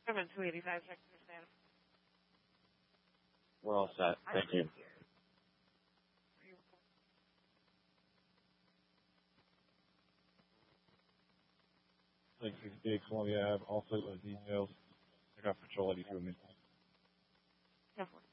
$285, check your status. We're all set. Thank you. Like 68 Columbia Ave, all flight was details. I got patrol ID to a minute. 10-4.